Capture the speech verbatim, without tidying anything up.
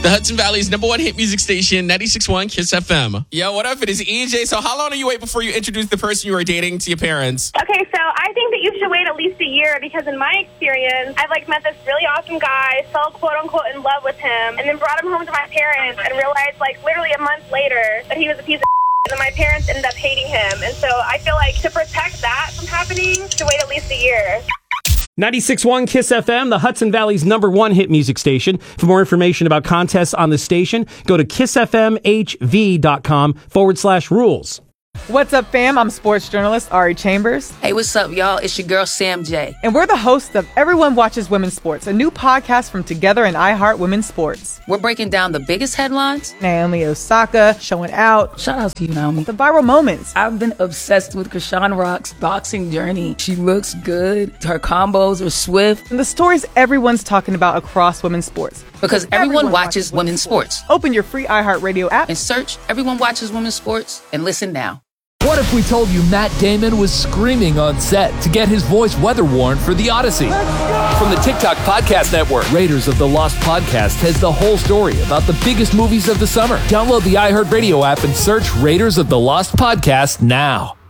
The Hudson Valley's number one hit music station, ninety-six point one Kiss F M. Yo, what up? It is E J. So how long do you wait before you introduce the person you are dating to your parents? Okay, so I think that you should wait at least a year because in my experience, I've like met this really awesome guy, fell quote unquote in love with him, and then brought him home to my parents and realized like literally a month later that he was a piece of and then my parents ended up hating him. And so I feel like to protect that from happening, to wait at least a year. ninety-six point one Kiss F M, the Hudson Valley's number one hit music station. For more information about contests on the station, go to kissfmhv.com forward slash rules. What's up, fam? I'm sports journalist Ari Chambers. Hey, what's up, y'all? It's your girl, Sam J. And we're the hosts of Everyone Watches Women's Sports, a new podcast from Together and iHeart Women's Sports. We're breaking down the biggest headlines. Naomi Osaka showing out. Shout out to you, Naomi. The viral moments. I've been obsessed with Krishan Rock's boxing journey. She looks good. Her combos are swift. And the stories everyone's talking about across women's sports. Because everyone, everyone watches, watches women's sports. sports. Open your free iHeartRadio app and search Everyone Watches Women's Sports and listen now. What if we told you Matt Damon was screaming on set to get his voice weather-worn for The Odyssey? From the TikTok Podcast Network, Raiders of the Lost Podcast has the whole story about the biggest movies of the summer. Download the iHeartRadio app and search Raiders of the Lost Podcast now.